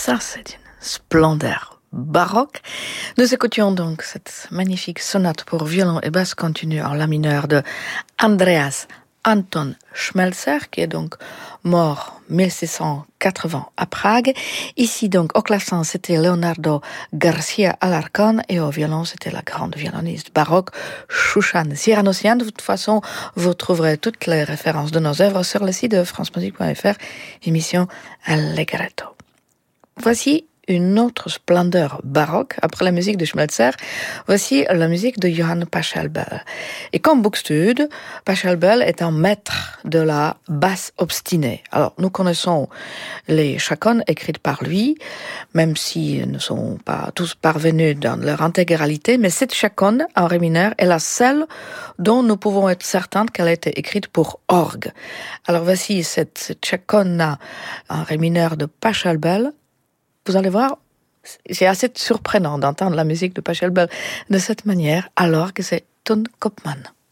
Ça, c'est une splendeur baroque. Nous écoutions donc cette magnifique sonate pour violon et basse continue en la mineur de Andreas Anton Schmelzer, qui est donc mort 1680 à Prague. Ici, donc, au clavecin, c'était Leonardo Garcia Alarcón et au violon, c'était la grande violoniste baroque Shoushan Cyranosian. De toute façon, vous trouverez toutes les références de nos œuvres sur le site de francemusique.fr, émission Allegretto. Voici une autre splendeur baroque, après la musique de Schmelzer, voici la musique de Johann Pachelbel. Et comme Buxtehude, Pachelbel est un maître de la basse obstinée. Alors, nous connaissons les chaconnes écrites par lui, même s'ils ne sont pas tous parvenus dans leur intégralité, mais cette chaconne en ré mineur est la seule dont nous pouvons être certains qu'elle a été écrite pour orgue. Alors, voici cette chaconne en ré mineur de Pachelbel. Vous allez voir, c'est assez surprenant d'entendre la musique de Pachelbel de cette manière, alors que c'est Ton Kopman.